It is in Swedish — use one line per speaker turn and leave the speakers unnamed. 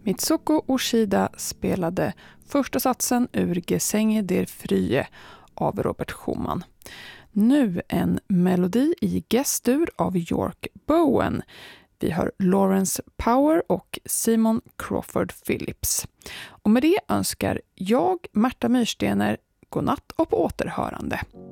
Mitsuko Oshida spelade första satsen ur Gesänge der Frühe av Robert Schumann. Nu en melodi i G-dur av York Bowen. Vi hör Lawrence Power och Simon Crawford Phillips. Och med det önskar jag, Märta Myrstener, godnatt och på återhörande.